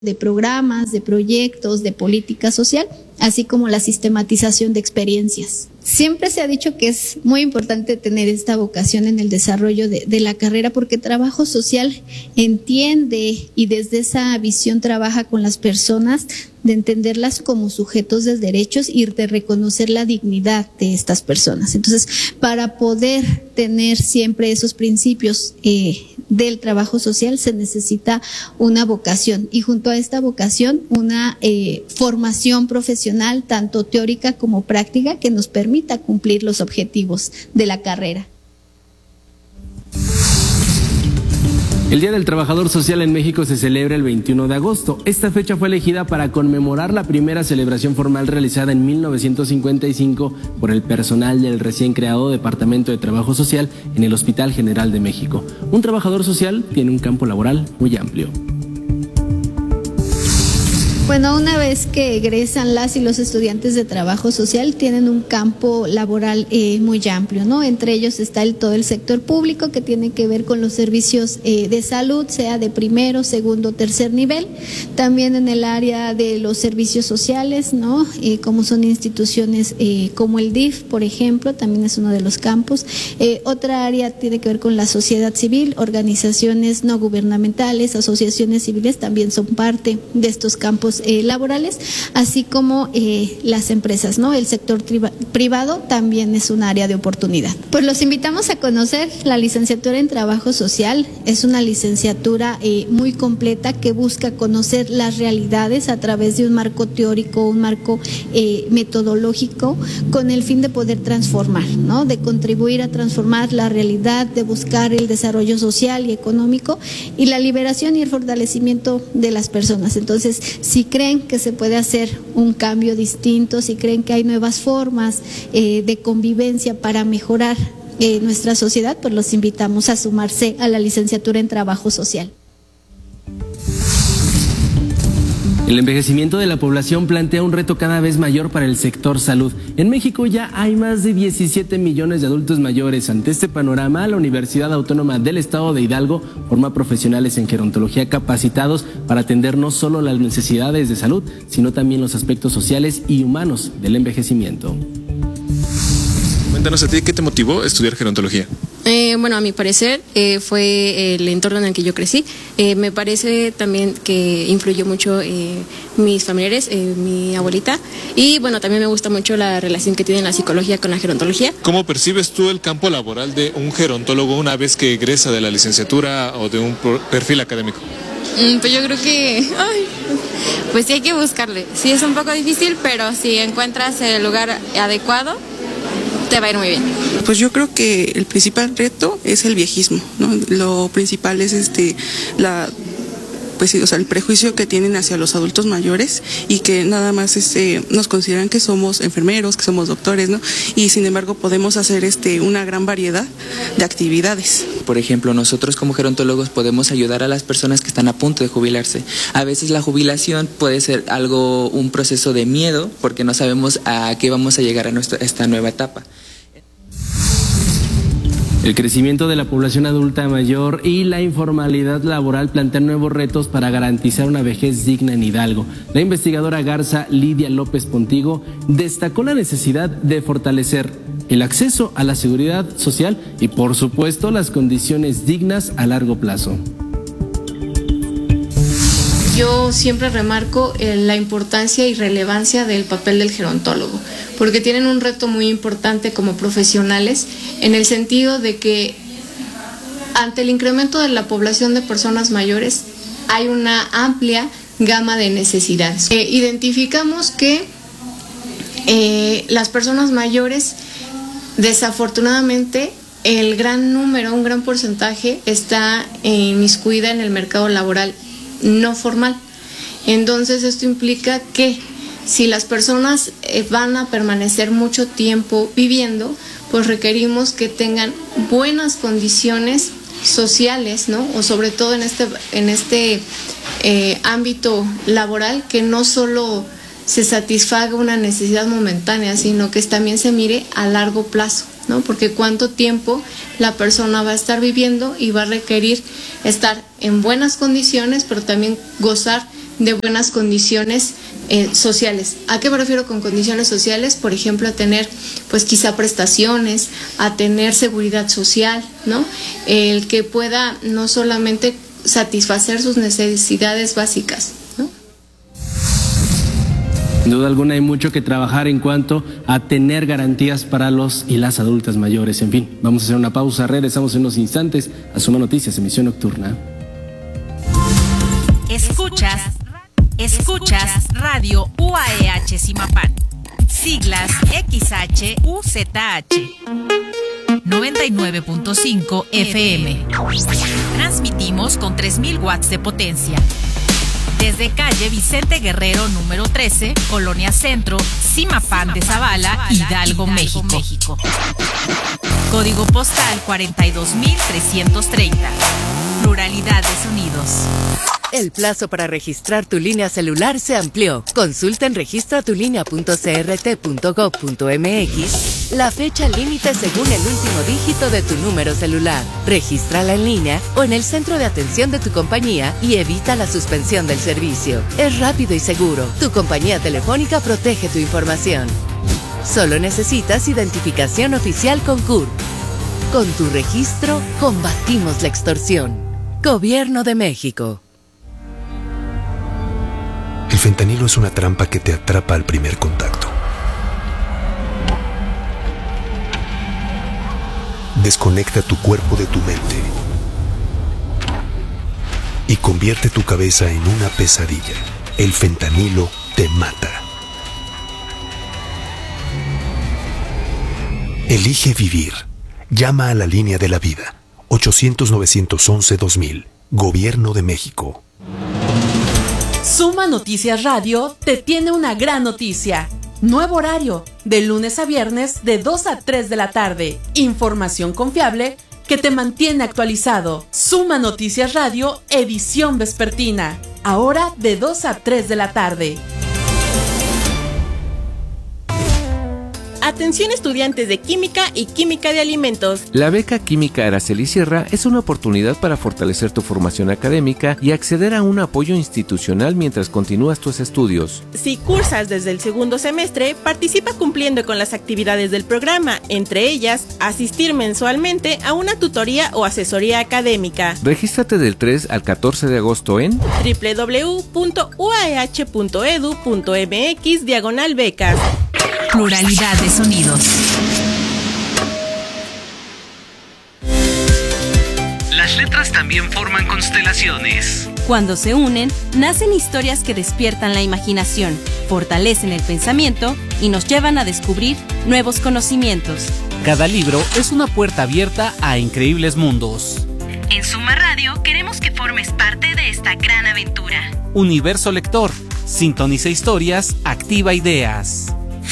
de programas, de proyectos, de política social, así como la sistematización de experiencias. Siempre se ha dicho que es muy importante tener esta vocación en el desarrollo de la carrera, porque trabajo social entiende y desde esa visión trabaja con las personas, de entenderlas como sujetos de derechos y de reconocer la dignidad de estas personas. Entonces, para poder tener siempre esos principios del trabajo social se necesita una vocación, y junto a esta vocación una formación profesional tanto teórica como práctica que nos permita cumplir los objetivos de la carrera. El Día del Trabajador Social en México se celebra el 21 de agosto. Esta fecha fue elegida para conmemorar la primera celebración formal realizada en 1955 por el personal del recién creado Departamento de Trabajo Social en el Hospital General de México. Un trabajador social tiene un campo laboral muy amplio. Bueno, una vez que egresan las y los estudiantes de trabajo social tienen un campo laboral muy amplio, ¿no? Entre ellos está todo el sector público, que tiene que ver con los servicios de salud, sea de primero, segundo, tercer nivel. También en el área de los servicios sociales, ¿no? Como son instituciones como el DIF, por ejemplo, también es uno de los campos. Otra área tiene que ver con la sociedad civil, organizaciones no gubernamentales, asociaciones civiles también son parte de estos campos laborales, así como las empresas, ¿no? El sector privado también es un área de oportunidad. Pues los invitamos a conocer la licenciatura en Trabajo Social. Es una licenciatura muy completa que busca conocer las realidades a través de un marco teórico, un marco metodológico, con el fin de poder transformar, ¿no? De contribuir a transformar la realidad, de buscar el desarrollo social y económico y la liberación y el fortalecimiento de las personas. Entonces, si creen que se puede hacer un cambio distinto, si creen que hay nuevas formas de convivencia para mejorar nuestra sociedad, pues los invitamos a sumarse a la licenciatura en Trabajo Social. El envejecimiento de la población plantea un reto cada vez mayor para el sector salud. En México ya hay más de 17 millones de adultos mayores. Ante este panorama, la Universidad Autónoma del Estado de Hidalgo forma profesionales en gerontología capacitados para atender no solo las necesidades de salud, sino también los aspectos sociales y humanos del envejecimiento. Cuéntanos a ti, ¿qué te motivó a estudiar gerontología? Bueno, a mi parecer fue el entorno en el que yo crecí. Me parece también que influyó mucho mis familiares, mi abuelita, y bueno, también me gusta mucho la relación que tiene la psicología con la gerontología. ¿Cómo percibes tú el campo laboral de un gerontólogo una vez que egresa de la licenciatura o de un perfil académico? Pues yo creo que, pues sí hay que buscarle. Sí es un poco difícil, pero si encuentras el lugar adecuado, te va a ir muy bien. Pues yo creo que el principal reto es el viejismo, ¿no? Lo principal es el prejuicio que tienen hacia los adultos mayores y que nada más nos consideran que somos enfermeros, que somos doctores, ¿no? Y sin embargo podemos hacer una gran variedad de actividades. Por ejemplo, nosotros como gerontólogos podemos ayudar a las personas que están a punto de jubilarse. A veces la jubilación puede ser un proceso de miedo porque no sabemos a qué vamos a llegar a esta nueva etapa. El crecimiento de la población adulta mayor y la informalidad laboral plantean nuevos retos para garantizar una vejez digna en Hidalgo. La investigadora Garza Lidia López Pontigo destacó la necesidad de fortalecer el acceso a la seguridad social y, por supuesto, las condiciones dignas a largo plazo. Yo siempre remarco la importancia y relevancia del papel del gerontólogo, porque tienen un reto muy importante como profesionales, en el sentido de que ante el incremento de la población de personas mayores hay una amplia gama de necesidades. Identificamos que las personas mayores, desafortunadamente, un gran porcentaje está inmiscuida en el mercado laboral no formal. Entonces esto implica que si las personas van a permanecer mucho tiempo viviendo, pues requerimos que tengan buenas condiciones sociales, ¿no? O sobre todo en este ámbito laboral, que no solo se satisfaga una necesidad momentánea, sino que también se mire a largo plazo, ¿no? Porque cuánto tiempo la persona va a estar viviendo y va a requerir estar en buenas condiciones, pero también gozar de buenas condiciones sociales. ¿A qué me refiero con condiciones sociales? Por ejemplo, a tener pues quizá prestaciones, a tener seguridad social, ¿no? El que pueda no solamente satisfacer sus necesidades básicas, ¿no? Sin duda alguna hay mucho que trabajar en cuanto a tener garantías para los y las adultas mayores. En fin, vamos a hacer una pausa, regresamos en unos instantes a Suma Noticias, emisión nocturna. Escuchas Radio UAEH Zimapán, siglas XHUZH, 99.5 FM. Transmitimos con 3000 watts de potencia. Desde calle Vicente Guerrero número 13, Colonia Centro, Zimapán de Zavala, Hidalgo, México. Código postal 42330. Pluralidad de sonidos. El plazo para registrar tu línea celular se amplió. Consulta en registratulinea.crt.gov.mx la fecha límite según el último dígito de tu número celular. Regístrala en línea o en el centro de atención de tu compañía y evita la suspensión del servicio. Es rápido y seguro. Tu compañía telefónica protege tu información. Solo necesitas identificación oficial con CURP. Con tu registro, combatimos la extorsión. Gobierno de México. El fentanilo es una trampa que te atrapa al primer contacto. Desconecta tu cuerpo de tu mente y convierte tu cabeza en una pesadilla. El fentanilo te mata. Elige vivir. Llama a la línea de la vida. 800-911-2000. Gobierno de México. Suma Noticias Radio te tiene una gran noticia. Nuevo horario, de lunes a viernes de 2 a 3 de la tarde. Información confiable que te mantiene actualizado. Suma Noticias Radio, edición vespertina. Ahora de 2 a 3 de la tarde. Atención estudiantes de Química y Química de Alimentos. La beca Química Araceli Sierra es una oportunidad para fortalecer tu formación académica y acceder a un apoyo institucional mientras continúas tus estudios. Si cursas desde el segundo semestre, participa cumpliendo con las actividades del programa, entre ellas, asistir mensualmente a una tutoría o asesoría académica. Regístrate del 3 al 14 de agosto en www.uaeh.edu.mx/becas. Pluralidad de sonidos. Las letras también forman constelaciones. Cuando se unen, nacen historias que despiertan la imaginación, fortalecen el pensamiento y nos llevan a descubrir nuevos conocimientos. Cada libro es una puerta abierta a increíbles mundos. En Suma Radio queremos que formes parte de esta gran aventura. Universo Lector. Sintoniza historias, activa ideas.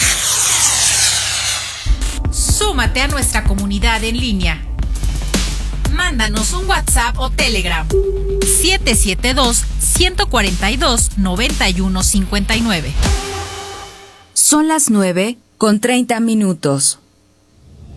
Súmate a nuestra comunidad en línea. Mándanos un WhatsApp o Telegram. 772-142-9159. Son las 9:30.